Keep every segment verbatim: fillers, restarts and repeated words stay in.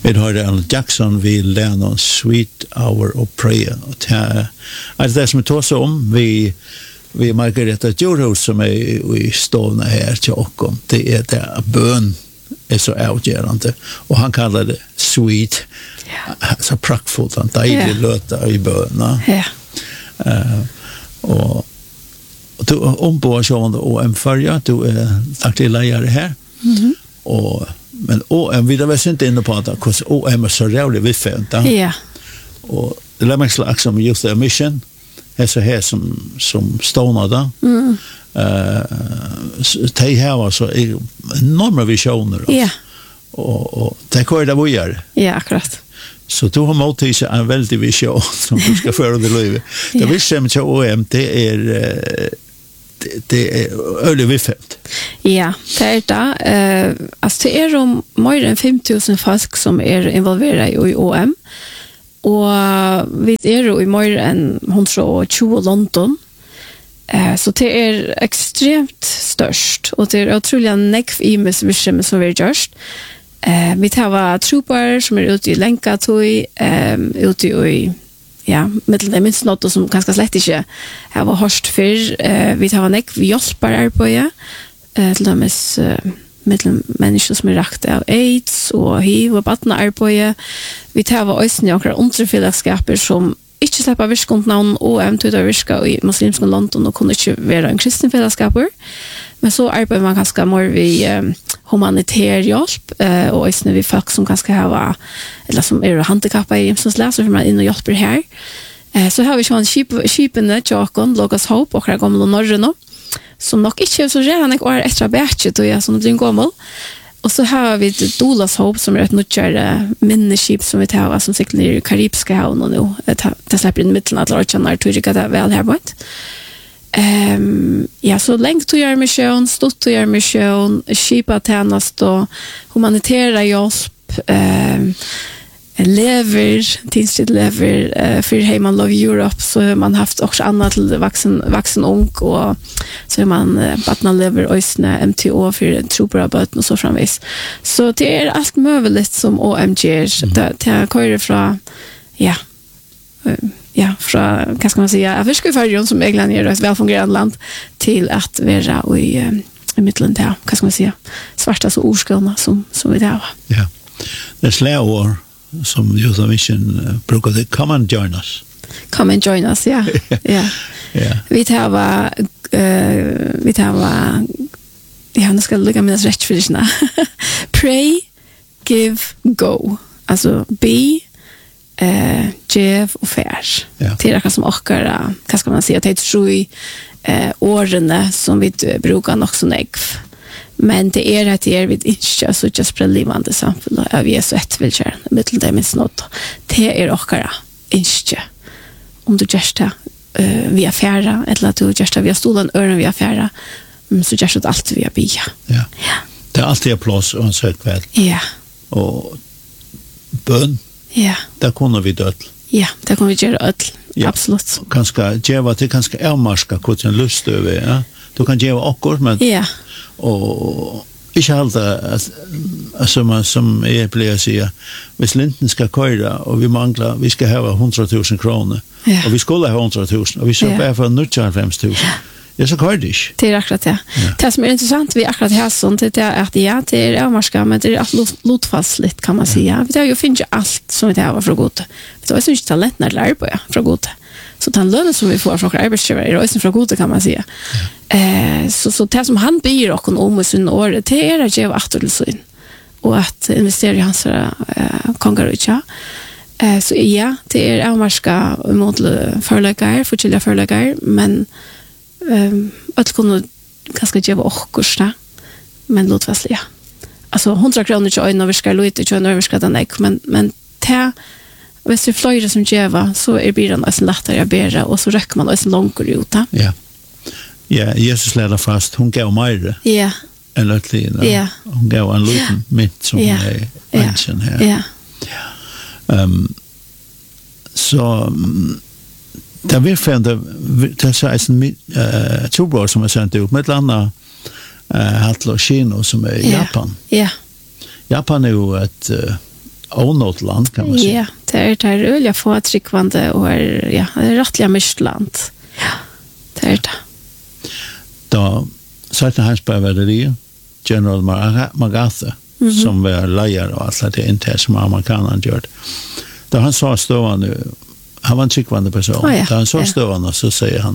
Vi har Alan Jackson vi lärna Sweet Hour of Prayer. Och det är alltså det som vi tar så om vi vi Margareta Djurhus som är i stående här till Ockom. Det är det bön är så avgörande. Och han kallar det sweet. Ja. Så praktfullt. Han tar i löta i bön. Ja. Uh, och du ombord så och en förja du är aktiv lärare här. Mhm. Och men O M vi där var inte inne på att kos O M är så jävligt viffent. Ja. Och det lär mig slags som just the mission är så här som som stonar där. Mm. Eh de har så enorma visioner. Ja. Och och det går det vidare. Ja, akkurat. Så du har mottagit en väldig vision som du ska föra det livet. Det vill säga att O M det är det, det är öle viffent. Ja, det är det. Uh, alltså det är om mer än fem tusen folk som är involverade i O M. Och vi är i mer än hundratjugo London. Uh, så det är extremt störst. Och det är otroligt nekv i med som vi har gjort. Uh, vi tar trupper som är ute i Länkatoj, um, ute i ja, mittel det minst något som ganska slett inte jag var hörst för uh, vi tar nek vi hjälper på ja uh, till dömes uh, mittel människor som är rakt av AIDS och H I V och barna på ja vi tar var också några underfällskaper som inte släpper virkont någon och eventuellt virka i muslimska London och kunde inte vara en kristen fällskaper men så arbetar man ganska mer vid um, humanitär hjälp uh, och också vi folk som ganska har eller som är handikappade i som läser för man in och hjälper här. Uh, så har vi ju en skip skipene Jakon Logos Hope och gamla Norrno som nog inte är så redan ett år extra batchet och jag som blir gammal. Och så har vi Dolas Hope som är ett nutjare minneskip som vi tar som cyklar i Karibiska havet och nu det släpper in mitten att lära känna att det är väl här på ett. Um, ja, så länge till göra mission, stort till göra mission, skipa tjänst och humanitära hjälp, um, lever, tidsligt lever, uh, för Heiman Love Europe så har man haft också annat till vuxen, vuxen ung och så har man uh, Batna lever ösne M T O för trobara böten och så framvis. Så det är allt möjligt som O M G är. Mm. Det, det kommer från, ja, uh, ja, från, vad ska man säga, jag försöker färgen som egentligen är ett välfungerande land till att vara i, uh, i mittlen där, vad ska man säga, svarta så ordskolna som, som vi där var. Ja, det är slår som Youth Mission uh, brukar det come and join us. Come and join us, ja. ja. ja. Vi tar va uh, vi tar va ja, nu ska jag lägga mina rätt för det. Pray, give, go. Alltså be, eh, give och fär. Ja. Det är det som orkar, vad ska man säga, det tror i eh, åren som vi brukar nog så negv. Men det är att det är vid inte så just prelivande samfunn och vi är så ett vill köra mittel det minst något. Det är orkara inte. Om du just det uh, via färra eller att du just det via stolen öron via färra um, så just det allt via bia. Ja. Ja. Det är alltid plats och en söt kväll. Ja. Och bön. Ja. Där kommer vi död. Ja, det kommer vi göra öll. Ja. Absolut. Kanske geva till kanske ärmarska kort en lust över, ja. Du kan geva akkur men ja. Och inte halta alltså man som är blir säga hvis Linden ska köra och vi manglar vi ska ha hundratusen kronor ja. och vi skulle ha hundratusen och vi ska ja. bara för nittiofem tusen. Ja, så kör det. Det är akkurat det. Ja. Det som är intressant vi akkurat här sånt det är att ja, det är avmarska men det är att lotfastligt kan man säga. Det är ju finns ju allt som det här var för gott. Det var så mycket talent när lär på ja, för gott. Så den lönen som vi får från arbetsgivare är också från gott kan man säga. Ja. Eh så så det som han ber och om i sin år det är att ge åt till syn och att investera i hans eh konkurrens. Eh så ja, det är avmarska mot förläggare för till förläggare men ehm att kunna ganska ge också där men låt fast ja. Alltså hundra kronor till en och ska lite till en ska den men men ta hvis vi flöjder som geva så är bilen alltså lättare att bära och så räcker man alltså långt ut. Ja. Ja, Jesus lärde fast hon gav mig. Ja. En liten. Ja. Hon gav en liten mitt som är ancient här. Ja. Ja. Ehm så där vi fann det det så är en eh två som har sänt ut med landa eh Hatlo Shino som är i Japan. Ja. Japan är ju ett onåt land, kan man säga. Ja, det är det är öliga få tryckvande och är, ja, det är rättliga mistland. Ja, det är det. Då Satan Hansberg var det General Magatha, mm -hmm. som var lejare och allt det inte som amerikanerna gjort. Då han sa stående, han var en tryckvande person, oh, ja. Då han sa stående så säger han,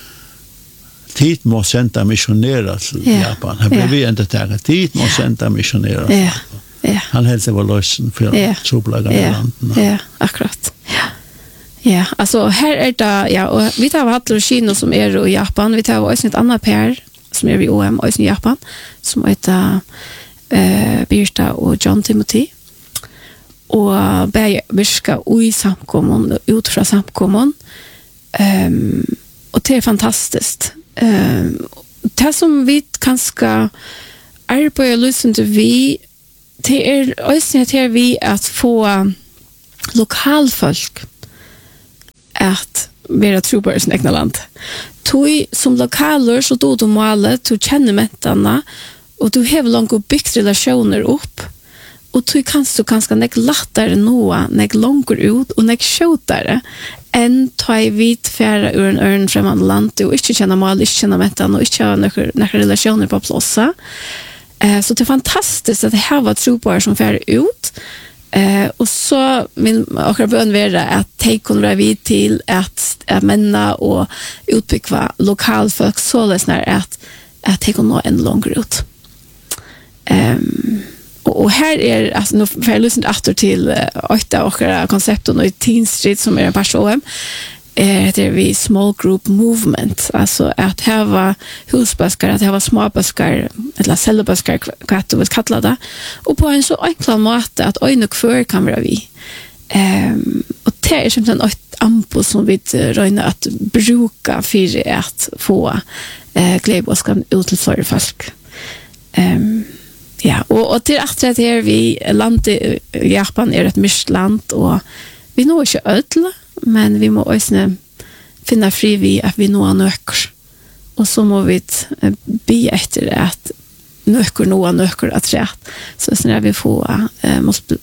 tid må sända missionärer till ja. Japan. Han blev ja. Inte taget, tid må sända missionärer till ja. Japan. Ja. Han hälsade var lösen för ja. troplagarna ja. i landen. Ja, akkurat. Ja. Ja, alltså här är det, ja, och vi tar Hattler och Kino som är i Japan, vi tar också ett annat pär som är i O M och i Japan, som heter eh, Birta och John Timothy. Og bæg virka ui samkommun, ut fra samkommun. Um, og det er fantastiskt. Um, det som vi kanskje arbeider lysen til vi, det er også til vi at få lokalfolk at være trobare i sin egna land. Tui som lokaler så do du måle, du kjenner mentene, og du har langt byggt relationer opp, og du kan så ganske nek lattere noe, nek langer ut, og nek skjøtere, enn ta i vit fære ur en ørn fremmande land, og ikke kjenne mål, ikke kjenne mentan, og ikke ha noen relasjoner på plåsa. Eh, så det er fantastisk at det her var trobare som fære ut, eh, og så vil akkurat bøn være at de kunne være vid til at, at menna og utbygge lokalfolk så løsner at, at de kunne nå en langer ut. Um, Og her er, altså, nå får jeg lyst til til åtta åkere konsepten i Teen Street, som er en person, er det vi small group movement, altså at her var husbøsker, at her var småbøsker, eller cellebøsker, hva du vil kalla det, og på en så enkel måte at øyne kvør kan være vi. Um, og det er simpelthen et ampo som vi røyner at bruka for at få uh, glebøsker ut til flere folk. Um, Ja, og, og til at her vi landet i Japan er et mist land, og vi når ikke ødel, men vi må også finne fri vi at vi når nøkker. Og så må vi be etter at nøkker når nøkker at rett. Så sånn at vi får uh,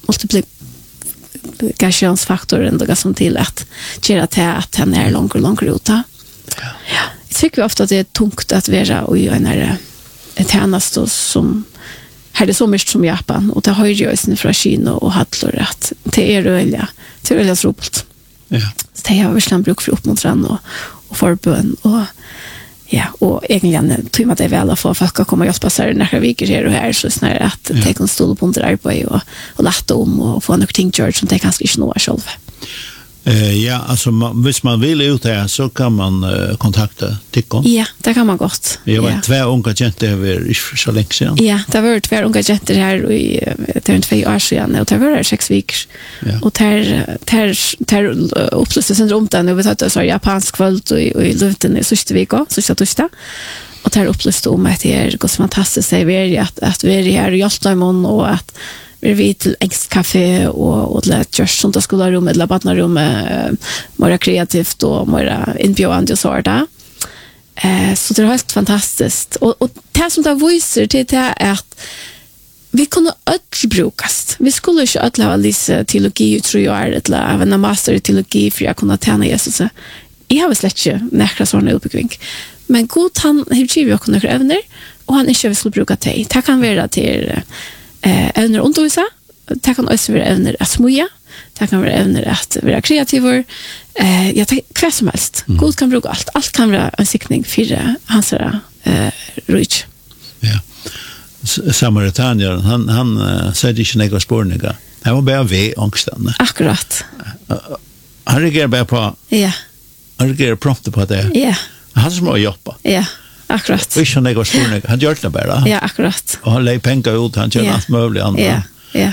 multiplikasjonsfaktoren og som til at gjøre til at den er langer og langer ute. Ja. Ja. Jeg tykker vi ofte at det er tungt at være i en tjeneste som här är så mycket som Japan, och det har ju ju från Kina och Hattler att det är öliga, det är öliga roligt. Ja. Så det har verkligen bruk för uppmuntran och och förbön och ja, och egentligen tror man det är väl att få folk att komma och hjälpa sig när vi är här och här så snarare att ja. Det kan stå på under arbete och och lätta om och få några ting gjort som det kanske inte når själv. Uh, ja, alltså man, hvis man vill ut här så kan man uh, kontakta Tikkon. Ja, det kan man gott. Vi har ja. två unga jenter över så länge sedan. Ja, det har varit två unga jenter här i det är två år sedan och det var sex veckor. Ja. Och där där där upplöstes syndrom där nu vet att så japansk kvöld och i luften i sista veckan så så torsdag. Och där upplöste om att det är så fantastiskt att vi att att vi är här i Jaltamon och att vi vid till Engst Café och och lätt just sånt att skola rum eller barna rum mer kreativt och mer inbjudande och så där. Eh så det är helt fantastiskt och och det som det visar till det är att vi kunde öll brukas. Vi skulle inte öll ha lite teologi tror jag eller även en master i teologi för jag kunde tjäna Jesus. Jag har slett inte näkra såna uppbygging. Men god han har ju vi kunde evner och han inte vill skulle bruka det. Det kan vara till eh evner undervisa, det kan också vara evner att smuja, det kan vara evner att vara kreativ. Eh jag tänker vad som helst. Mm. God kan bruka allt. Allt kan vara en siktning för hans eh reach. Ja. Samaritanien han han uh, säger inte några spårningar. Han var bara ve ångsten. Akkurat. Uh, han reagerar bara på. Ja. Han reagerar prompt på det. Ja. Han som har jobba. Ja. Akkurat. Visst han några spårningar. Han gör det bara. Ja, akkurat. Och han lägger pengar ut, han gör allt möjligt annat. Ja. Ja.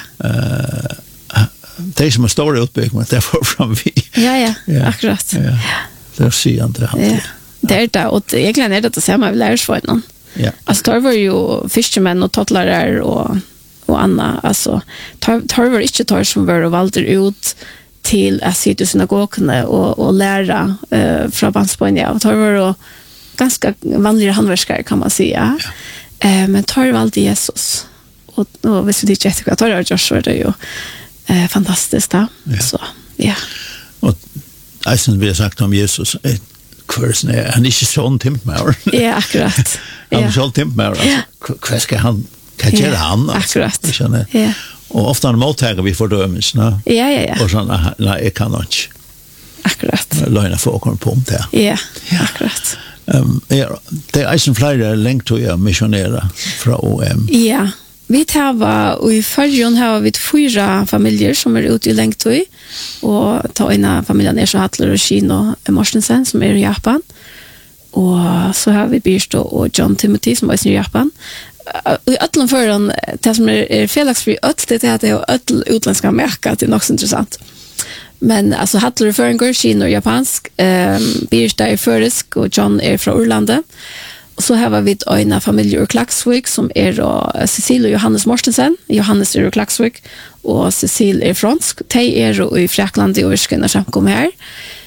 Eh det som är stora utbyggnader det får fram vi. Ja, ja. Ja. Akkurat. Ja. Det är synd det han. Ja. Det är det och egentligen är det att säga man lär sig för någon. Ja. Alltså tar var ju fishermen och tottlare och och Anna alltså tar tar var inte tar som var och valde ut till att sitta i synagogen och och lära eh från Banspånja och tar var och ganska vanliga handverkare kan man säga. Ja. Eh men tar valde Jesus och och visst det inte jag tar jag just så det ju eh, fantastiskt då. Ja. Så, ja. Och jag syns vi har sagt om Jesus, ett kvörsen är, han är inte sån timpmauer. Ja, akkurat. Han är Ja. sån timpmauer, alltså, vad ska han, vad gör Ja, han? Alltså, akkurat. jag känner. Ja. Och ofta han mottager vi fördömelse, no? Ja, ja, ja. Och sån, nej, jag kan inte Akkurat. lögna folk på om det. Ja, Ja. akkurat. Um, ja, det är som flera längt till att missionera från O M. Ja, vi tar och i förrjun har vi fyra familjer som är ute i Längtøy och ta ena familjen är så Hattler och Kino Morsensen som är i Japan. Och så har vi Birsto och John Timothy som är i Japan. I ötlen förrjun, det som är, är felagsfri öt, det är att det är ötl utländska märka, det är nog så intressant. Men alltså Hattler är förengår, Kino är japansk, um, Birsta är förisk och John är från Urlandet. Och så har vi ena familj ur Klaksvik som är då Cecil och Johannes Morstensen. Johannes är ur Klaksvik och Cecil är fransk. De är då i Fräkland i Ursken och kom här.